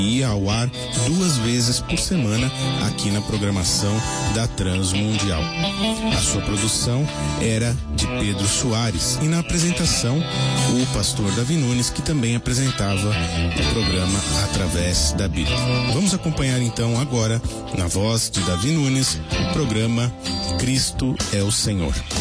ia ao ar 2 vezes por semana aqui na programação da Transmundial. A sua produção era de Pedro Soares e na apresentação o pastor Davi Nunes, que também apresentava o programa através da Bíblia. Vamos acompanhar então agora, na voz de Davi Nunes, o programa Cristo é o Senhor.